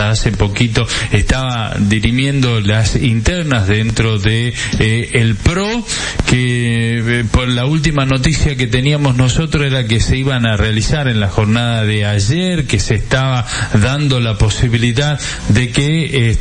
hasta hace poquito estaba dirimiendo las internas dentro de el PRO, que por la última noticia que teníamos nosotros era que se iban a realizar en la jornada de ayer, que se estaba dando la posibilidad de que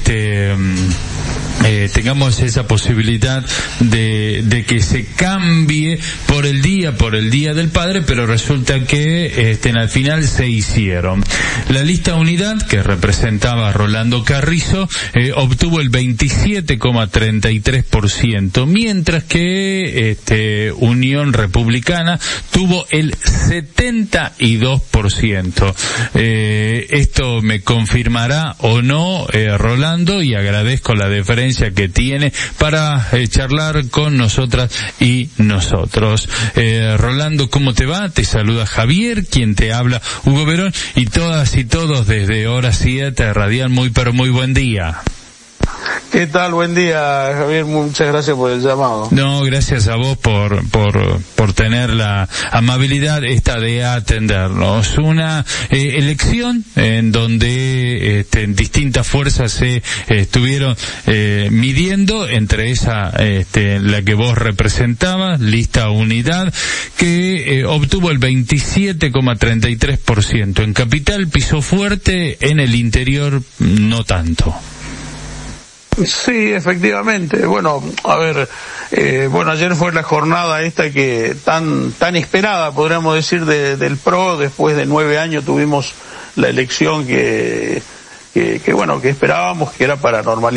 tengamos esa posibilidad de que se cambie por el día del padre, pero resulta que al final se hicieron. La lista unidad, que representaba a Rolando Carrizo, obtuvo el 27,33%, mientras que Unión Republicana tuvo el 72%. Esto me confirmará o no Rolando, y agradezco la deferencia que tiene para charlar con nosotras y nosotros. Rolando, ¿cómo te va? Te saluda Javier, quien te habla, Hugo Verón, y todas y todos desde Hora 7 Radial. Muy pero muy buen día. ¿Qué tal? Buen día, Javier. Muchas gracias por el llamado. No, gracias a vos por tener la amabilidad de atendernos. Una elección en donde distintas fuerzas se estuvieron midiendo, entre esa la que vos representabas, lista unidad, que obtuvo el 27,33%. En Capital pisó fuerte, en el interior no tanto. Sí, efectivamente. Bueno, a ver, ayer fue la jornada esta que tan esperada, podríamos decir, del PRO. Después de 9 años tuvimos la elección que esperábamos, que era para normalizar